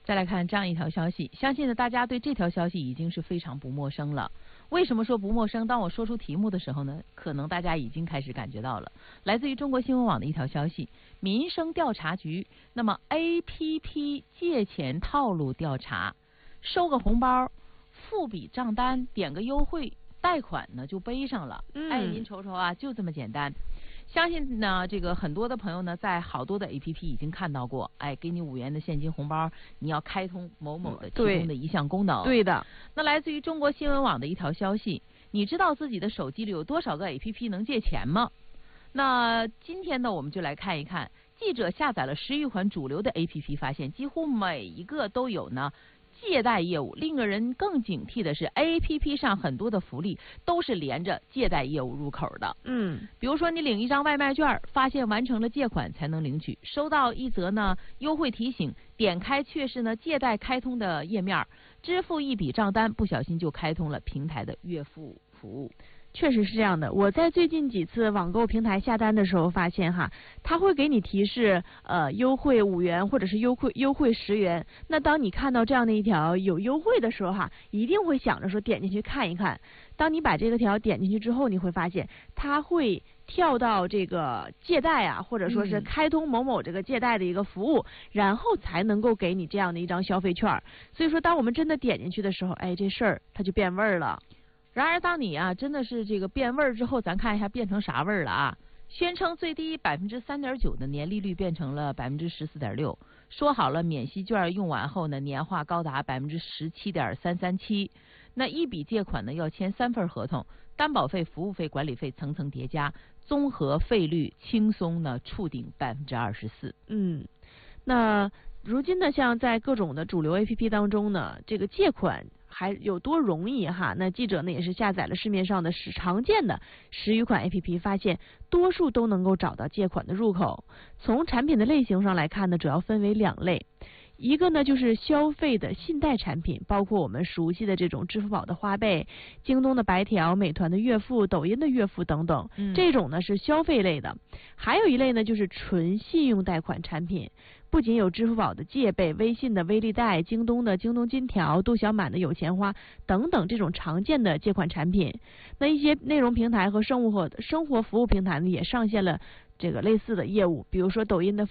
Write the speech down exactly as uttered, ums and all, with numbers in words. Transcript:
再来看这样一条消息，相信呢大家对这条消息已经是非常不陌生了。为什么说不陌生？当我说出题目的时候呢，可能大家已经开始感觉到了。来自于中国新闻网的一条消息，民生调查局那么 A P P 借钱套路调查，收个红包，付笔账单，点个优惠，贷款呢就背上了。嗯、哎，您瞅瞅啊，就这么简单。相信呢，这个很多的朋友呢，在好多的 A P P 已经看到过，哎，给你五元的现金红包，你要开通某某的其中的一项功能。 对的。 那来自于中国新闻网的一条消息，你知道自己的手机里有多少个 A P P 能借钱吗？那今天呢，我们就来看一看，记者下载了十余款主流的 A P P， 发现几乎每一个都有呢借贷业务。令人更警惕的是 ，A P P 上很多的福利都是连着借贷业务入口的。 嗯， 比如说你领一张外卖券，发现完成了借款才能领取，收到一则呢优惠提醒，点开却是呢借贷开通的页面，支付一笔账单，不小心就开通了平台的月付服务。 确实是这样的，我在最近几次网购平台下单的时候发现哈，它会给你提示呃优惠五元或者是优惠优惠十元。那当你看到这样的一条有优惠的时候哈，一定会想着说点进去看一看。当你把这个条点进去之后，你会发现它会跳到这个借贷啊，或者说是开通某某这个借贷的一个服务，嗯、然后才能够给你这样的一张消费券。所以说，当我们真的点进去的时候，哎，这事儿它就变味儿了。 然而，当你啊真的是这个变味儿之后，咱看一下变成啥味儿了啊？宣称最低百分之三点九的年利率变成了百分之十四点六，说好了免息券用完后呢，年化高达百分之十七点三三七。那一笔借款呢要签三份合同，担保费、服务费、管理费层层叠加，综合费率轻松呢触顶百分之二十四。 嗯，那如今呢，像在各种的主流 A P P 当中呢，这个借款还有多容易哈？那记者呢也是下载了市面上的十常见的十余款 A P P， 发现多数都能够找到借款的入口。从产品的类型上来看呢，主要分为两类。一个呢就是消费的信贷产品，包括我们熟悉的这种支付宝的花呗、京东的白条、美团的月付、抖音的月付等等，嗯、这种呢是消费类的。还有一类呢就是纯信用贷款产品，不仅有支付宝的借呗、微信的微粒贷、京东的京东金条、度小满的有钱花等等这种常见的借款产品。那一些内容平台和生活生活服务平台呢也上线了这个类似的业务，比如说抖音的